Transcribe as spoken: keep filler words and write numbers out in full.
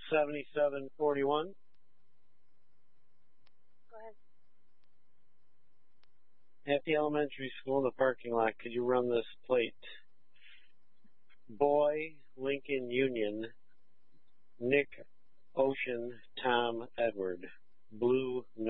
seventy-seven forty-one. Go ahead. At the elementary school, the parking lot, could you run this plate? Boy, Lincoln Union, Nick, Ocean, Tom, Edward. Blue,